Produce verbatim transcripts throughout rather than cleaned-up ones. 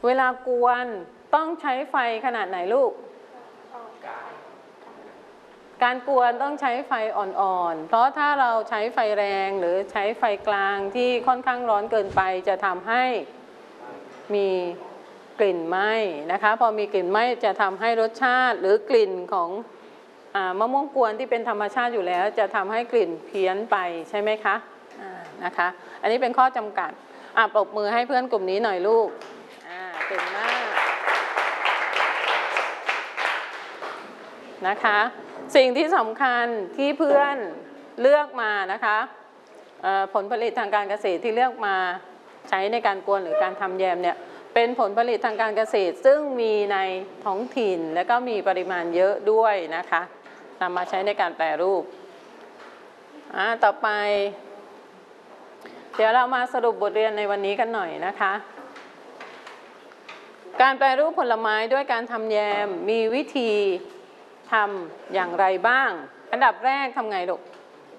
เวลากวนต้องใช้ไฟขนาดไหนลูกการกวนต้องใช้ไฟอ่อนๆเพราะถ้าเราใช้ไฟแรงหรือใช้ไฟกลางที่ค่อนข้างร้อนเกินไปจะทำให้มีกลิ่นไหม้นะคะพอมีกลิ่นไหม้จะทำให้รสชาติหรือกลิ่นของอ่ามะม่วงกวนที่เป็นธรรมชาติอยู่แล้วจะทำให้กลิ่นเพี้ยนไปใช่ไหมคะอ่านะคะอันนี้เป็นข้อจำกัดอ่ะปรบมือให้เพื่อนกลุ่มนี้หน่อยลูกอ่าเก่งมากนะคะสิ่งที่สำคัญที่เพื่อนเลือกมานะคะผลผลิตทางการเกษตรที่เลือกมาใช้ในการกวนหรือการทำแยมเนี่ยเป็นผลผลิตทางการเกษตรซึ่งมีในท้องถิ่นและก็มีปริมาณเยอะด้วยนะคะนำมาใช้ในการแปรรูปอ่าต่อไปเดี๋ยวเรามาสรุปบทเรียนในวันนี้กันหน่อยนะคะการแปรรูปผลไม้ด้วยการทำแยมมีวิธีทำอย่างไรบ้างอันดับแรกทำไงลูก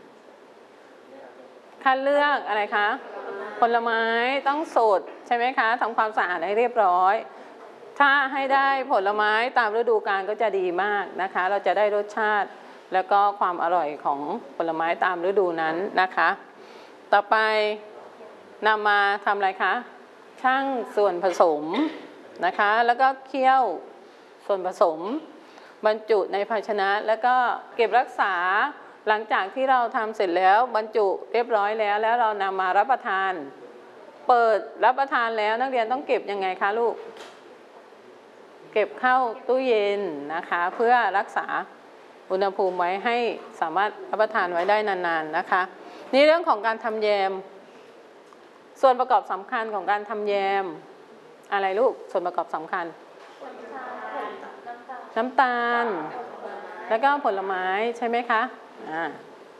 คัดเลือกอะไรคะผลไม้ต้องสดใช่ไหมคะทำความสะอาดให้เรียบร้อยถ้าให้ได้ผลไม้ตามฤดูกาลก็จะดีมากนะคะเราจะได้รสชาติแล้วก็ความอร่อยของผลไม้ตามฤดูนั้นนะคะต่อไปนำมาทำอะไรคะชั่งส่วนผสมนะคะแล้วก็เคี่ยวส่วนผสมบรรจุในภาชนะแล้วก็เก็บรักษาหลังจากที่เราทำเสร็จแล้วบรรจุเรียบร้อยแล้วแล้วเรานำมารับประทานเปิดรับประทานแล้วนักเรียนต้องเก็บยังไงคะลูกเก็บเข้าตู้เย็นนะคะเพื่อรักษาอุณหภูมิไว้ให้สามารถรับประทานไว้ได้นานๆนะคะนี่เรื่องของการทำแยมส่วนประกอบสำคัญของการทำแยมอะไรลูกส่วนประกอบสำคัญน้ำตาลแล้วก็ผลไม้ใช่ไหมคะอ่า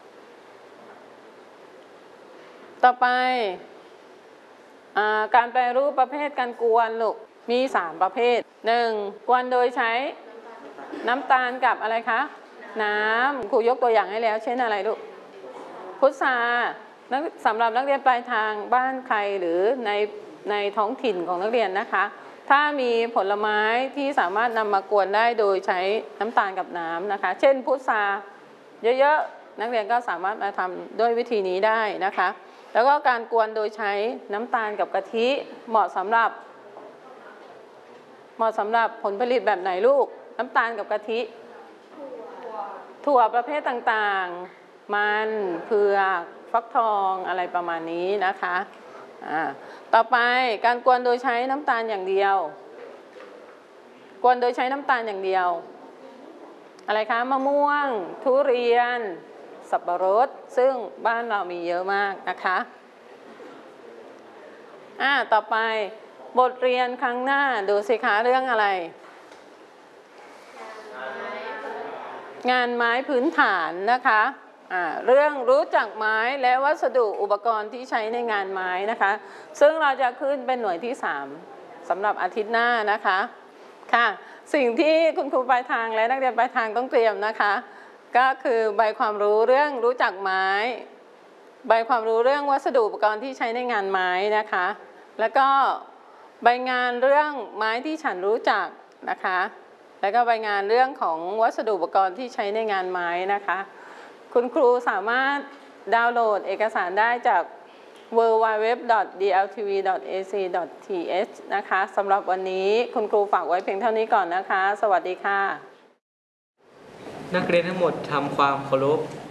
ต่อไปอ่าการแปรรูปประเภทการกวนลูกมีสามประเภทหนึ่งกวนโดยใช้น้ำตาลกับอะไรคะน้ำครูยกตัวอย่างให้แล้วเช่นอะไรลูกพุทราสำหรับนักเรียนปลายทางบ้านใครหรือในในท้องถิ่นของนักเรียนนะคะถ้ามีผลไม้ที่สามารถนำมากวนได้โดยใช้น้ำตาลกับน้ำนะคะเช่นพุทราเยอะๆนักเรียนก็สามารถมาทำด้วยวิธีนี้ได้นะคะแล้วก็การกวนโดยใช้น้ำตาลกับกะทิเหมาะสำหรับเหมาะสำหรับผลผลิตแบบไหนลูกน้ำตาลกับกะทิถั่วประเภทต่างๆมันเผือกฟักทองอะไรประมาณนี้นะคะอ่าต่อไปการกวนโดยใช้น้ำตาลอย่างเดียวกวนโดยใช้น้ำตาลอย่างเดียวอะไรคะมะม่วงทุเรียนสับปะรดซึ่งบ้านเรามีเยอะมากนะคะอ่าต่อไปบทเรียนครั้งหน้าดูสิคะเรื่องอะไรงานไม้พื้นฐานนะคะเรื่องรู้จักไม้และวัสดุอุปกรณ์ที่ใช้ในงานไม้นะคะซึ่งเราจะขึ้นเป็นหน่วยที่สามสำหรับอาทิตย์หน้านะคะค่ะสิ่งที่คุณครูปลายทางและนักเรียนปลายทางต้องเตรียมนะคะก็คือใบความรู้เรื่องรู้จักไม้ใบความรู้เรื่องวัสดุอุปกรณ์ที่ใช้ในงานไม้นะคะแล้วก็ใบงานเรื่องไม้ที่ฉันรู้จักนะคะแล้วก็ใบงานเรื่องของวัสดุอุปกรณ์ที่ใช้ในงานไม้นะคะคุณครูสามารถดาวน์โหลดเอกสารได้จาก ดับเบิลยู ดับเบิลยู ดับเบิลยู ดอท ดี แอล ที วี ดอท เอ ซี ดอท ที เอช นะคะสำหรับวันนี้คุณครูฝากไว้เพียงเท่านี้ก่อนนะคะสวัสดีค่ะนักเรียนทั้งหมดทำความเคารพ